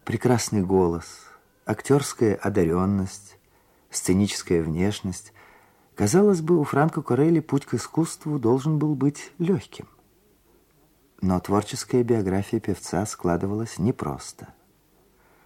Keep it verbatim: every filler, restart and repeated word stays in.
Прекрасный голос, актерская одаренность, сценическая внешность. Казалось бы, у Франко Корелли путь к искусству должен был быть легким. Но творческая биография певца складывалась непросто.